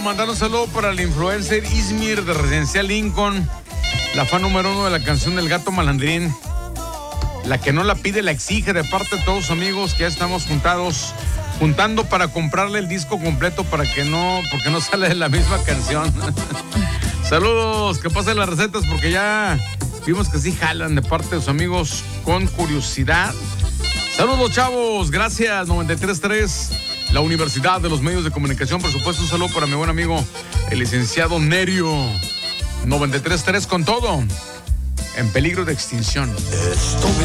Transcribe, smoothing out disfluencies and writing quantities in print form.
mandar un saludo para el influencer Ismir de Residencial Lincoln, la fan número 1 de la canción del Gato Malandrín. La que no la pide, la exige, de parte de todos sus amigos que ya estamos juntando para comprarle el disco completo porque no sale de la misma canción. Saludos, que pasen las recetas porque ya vimos que sí jalan de parte de sus amigos con curiosidad. Saludos, chavos, gracias. 93.3, la Universidad de los Medios de Comunicación. Por supuesto, un saludo para mi buen amigo, el licenciado Nerio. 93.3 con todo, en peligro de extinción. Estuve